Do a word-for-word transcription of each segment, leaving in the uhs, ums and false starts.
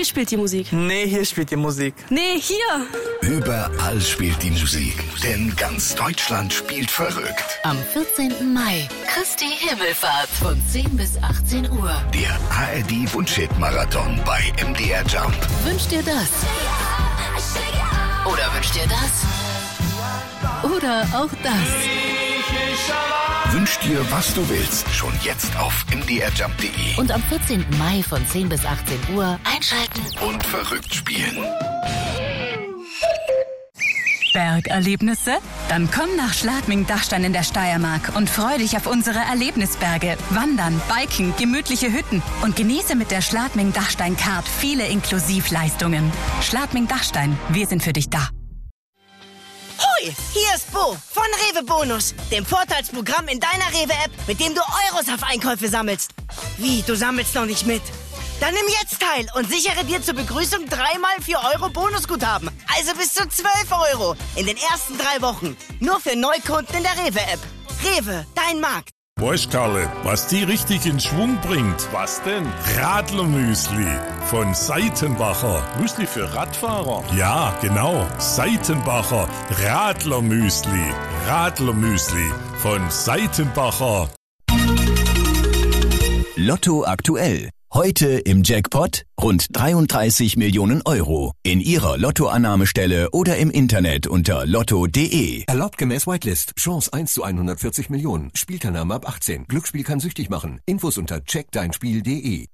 hier spielt die Musik. Nee, hier spielt die Musik. Nee, hier. Überall spielt die Musik, denn ganz Deutschland spielt verrückt. Am vierzehnten Mai, Christi Himmelfahrt von zehn bis achtzehn Uhr. Der A R D-Wunschhit-Marathon bei M D R Jump. Wünscht dir das? Oder wünscht dir das? Oder auch das? Wünsch dir, was du willst, schon jetzt auf m d r jump punkt d e. Und am vierzehnten Mai von zehn bis achtzehn Uhr einschalten Und verrückt spielen. Bergerlebnisse? Dann komm nach Schladming-Dachstein in der Steiermark und freu dich auf unsere Erlebnisberge. Wandern, Biken, gemütliche Hütten und genieße mit der Schladming-Dachstein-Card viele Inklusivleistungen. Schladming-Dachstein, wir sind für dich da. Hoi, hier ist Bo von Rewe Bonus, dem Vorteilsprogramm in deiner Rewe-App, mit dem du Euros auf Einkäufe sammelst. Wie, du sammelst noch nicht mit? Dann nimm jetzt teil und sichere dir zur Begrüßung dreimal vier Euro Bonusguthaben. Also bis zu zwölf Euro in den ersten drei Wochen. Nur für Neukunden in der Rewe-App. Rewe, dein Markt. Weißt, Karle, was die richtig in Schwung bringt? Was denn? Radlermüsli von Seitenbacher. Müsli für Radfahrer? Ja, genau. Seitenbacher Radlermüsli. Radlermüsli von Seitenbacher. Lotto aktuell. Heute im Jackpot rund dreiunddreißig Millionen Euro. In Ihrer Lottoannahmestelle oder im Internet unter lotto punkt de. Erlaubt gemäß Whitelist. Chance eins zu hundertvierzig Millionen. Spielteilnahme ab achtzehn. Glücksspiel kann süchtig machen. Infos unter check dein spiel punkt de.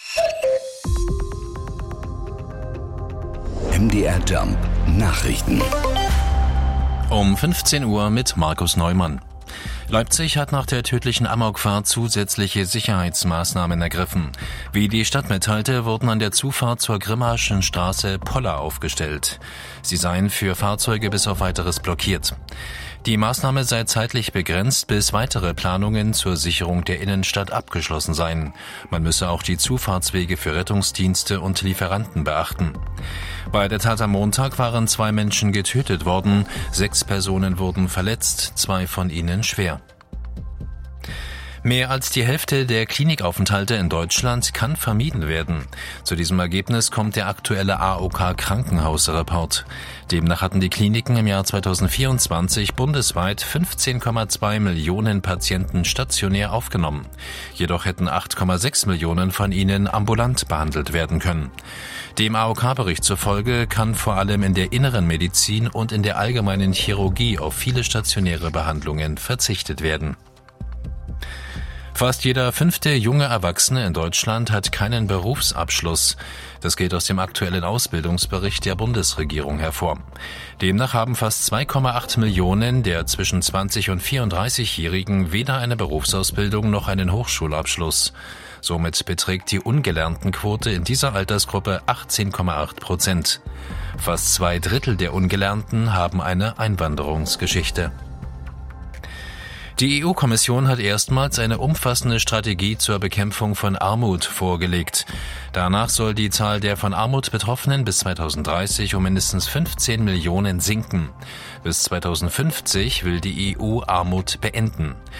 M D R Jump Nachrichten. Um fünfzehn Uhr mit Markus Neumann. Leipzig hat nach der tödlichen Amokfahrt zusätzliche Sicherheitsmaßnahmen ergriffen. Wie die Stadt mitteilte, wurden an der Zufahrt zur Grimmaschen Straße Poller aufgestellt. Sie seien für Fahrzeuge bis auf Weiteres blockiert. Die Maßnahme sei zeitlich begrenzt, bis weitere Planungen zur Sicherung der Innenstadt abgeschlossen seien. Man müsse auch die Zufahrtswege für Rettungsdienste und Lieferanten beachten. Bei der Tat am Montag waren zwei Menschen getötet worden, sechs Personen wurden verletzt, zwei von ihnen schwer. Mehr als die Hälfte der Klinikaufenthalte in Deutschland kann vermieden werden. Zu diesem Ergebnis kommt der aktuelle A O K-Krankenhausreport. Demnach hatten die Kliniken im Jahr zweitausendvierundzwanzig bundesweit fünfzehn Komma zwei Millionen Patienten stationär aufgenommen. Jedoch hätten acht Komma sechs Millionen von ihnen ambulant behandelt werden können. Dem A O K-Bericht zufolge kann vor allem in der inneren Medizin und in der allgemeinen Chirurgie auf viele stationäre Behandlungen verzichtet werden. Fast jeder fünfte junge Erwachsene in Deutschland hat keinen Berufsabschluss. Das geht aus dem aktuellen Ausbildungsbericht der Bundesregierung hervor. Demnach haben fast zwei Komma acht Millionen der zwischen zwanzig- und vierunddreißigjährigen weder eine Berufsausbildung noch einen Hochschulabschluss. Somit beträgt die Ungelerntenquote in dieser Altersgruppe achtzehn Komma acht Prozent. Fast zwei Drittel der Ungelernten haben eine Einwanderungsgeschichte. Die E U-Kommission hat erstmals eine umfassende Strategie zur Bekämpfung von Armut vorgelegt. Danach soll die Zahl der von Armut Betroffenen bis zweitausenddreißig um mindestens fünfzehn Millionen sinken. Bis zweitausendfünfzig will die E U Armut beenden.